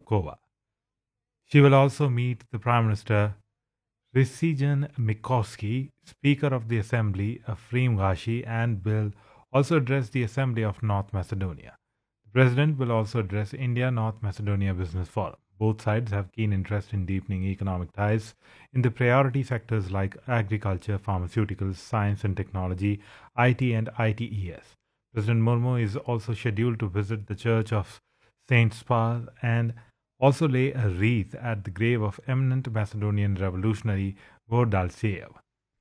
Shabkova. She will also meet the Prime Minister Risijan Mikoski, Speaker of the Assembly Afrim Ghashi, and will also address the Assembly of North Macedonia. The President will also address India-North Macedonia Business Forum. Both sides have keen interest in deepening economic ties in the priority sectors like agriculture, pharmaceuticals, science and technology, IT and ITES. President Murmu is also scheduled to visit the Church of Saint Spa and also lay a wreath at the grave of eminent Macedonian revolutionary Gordalsev.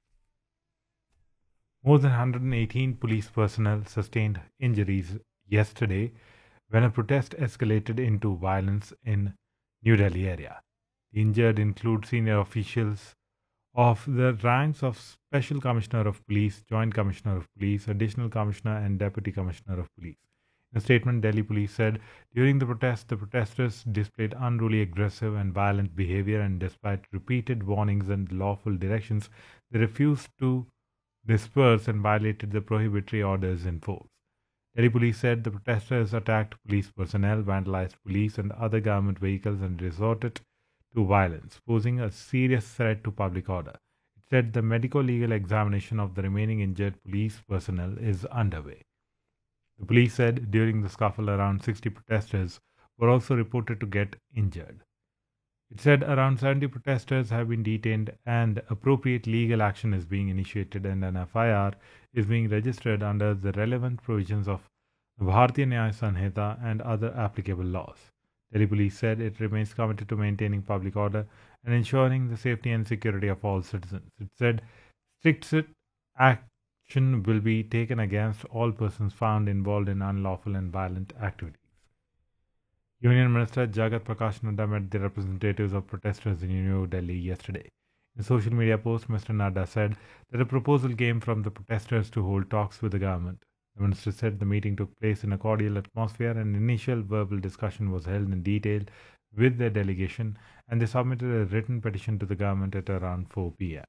More than 118 police personnel sustained injuries yesterday when a protest escalated into violence in New Delhi area. The injured include senior officials of the ranks of Special Commissioner of Police, Joint Commissioner of Police, Additional Commissioner and Deputy Commissioner of Police. In a statement, Delhi police said during the protest, the protesters displayed unruly, aggressive and violent behavior, and despite repeated warnings and lawful directions, they refused to disperse and violated the prohibitory orders in force. Delhi police said the protesters attacked police personnel, vandalized police and other government vehicles and resorted to violence, posing a serious threat to public order. It said the medico-legal examination of the remaining injured police personnel is underway. The police said during the scuffle around 60 protesters were also reported to get injured. It said around 70 protesters have been detained and appropriate legal action is being initiated and an FIR is being registered under the relevant provisions of the Bharatiya Nyaya Sanhita and other applicable laws. Delhi police said it remains committed to maintaining public order and ensuring the safety and security of all citizens. It said strict action will be taken against all persons found involved in unlawful and violent activities. Union Minister Jagat Prakash Nadda met the representatives of protesters in New Delhi yesterday. In a social media post, Mr. Nadda said that a proposal came from the protesters to hold talks with the government. The minister said the meeting took place in a cordial atmosphere and initial verbal discussion was held in detail with their delegation, and they submitted a written petition to the government at around 4 p.m.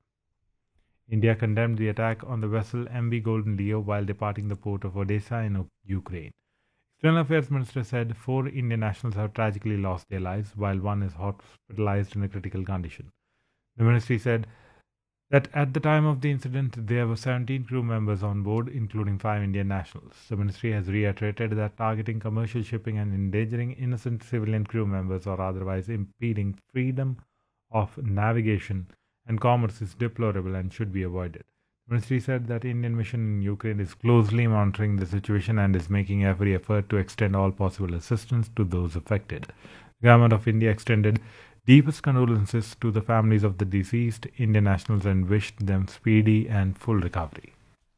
India condemned the attack on the vessel MV Golden Leo while departing the port of Odessa in Ukraine. External Affairs Minister said 4 Indian nationals have tragically lost their lives while one is hospitalized in a critical condition. The ministry said that at the time of the incident there were 17 crew members on board, including 5 Indian nationals. The ministry has reiterated that targeting commercial shipping and endangering innocent civilian crew members or otherwise impeding freedom of navigation and commerce is deplorable and should be avoided. The ministry said that Indian mission in Ukraine is closely monitoring the situation and is making every effort to extend all possible assistance to those affected. The government of India extended deepest condolences to the families of the deceased Indian nationals and wished them speedy and full recovery.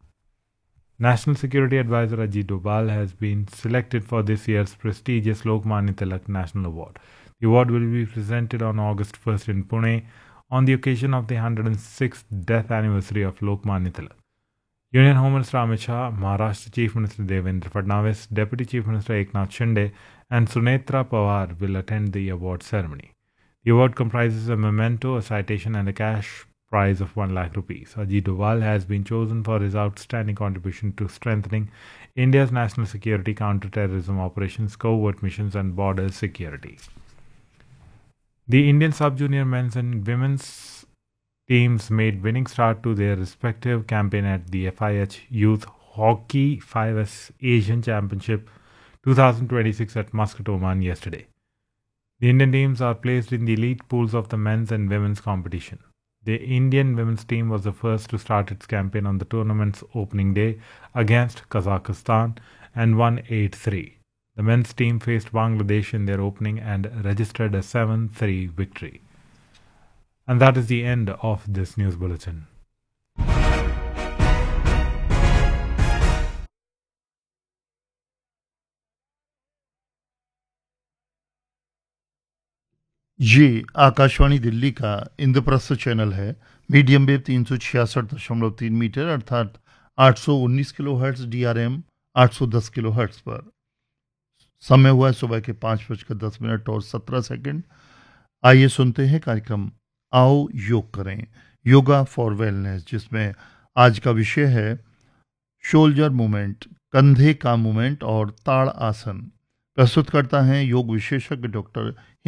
National Security Advisor Ajit Doval has been selected for this year's prestigious Lokmanya Tilak National Award. The award will be presented on August 1st in Pune on the occasion of the 106th death anniversary of Lokmanya Tilak. Union Home Minister Amit Shah, Maharashtra Chief Minister Devendra Fadnavis, Deputy Chief Minister Eknath Shinde and Sunetra Pawar will attend the award ceremony. The award comprises a memento, a citation and a cash prize of 1 lakh rupees. Ajit Doval has been chosen for his outstanding contribution to strengthening India's national security, counter-terrorism operations, covert missions and border security. The Indian sub-junior men's and women's teams made winning start to their respective campaign at the FIH Youth Hockey 5S Asian Championship 2026 at Muscat, Oman yesterday. The Indian teams are placed in the elite pools of the men's and women's competition. The Indian women's team was the first to start its campaign on the tournament's opening day against Kazakhstan and won 8-3. The men's team faced Bangladesh in their opening and registered a 7-3 victory. And that is the end of this news bulletin. ये आकाशवाणी दिल्ली का Indraprastha channel है। Medium wave 366.3 metre अर्थात 819 kilo hertz, DRM 810 kilo hertz पर। समय हुआ है सुबह के 5:10 और 17 सेकंड। आइए सुनते हैं कार्यक्रम आओ योग करें, योगा फॉर वेलनेस, जिसमें आज का विषय है शोल्डर मूवमेंट, कंधे का मूवमेंट और ताड़ आसन। प्रस्तुत करता है योग विशेषज्ञ डॉक्टर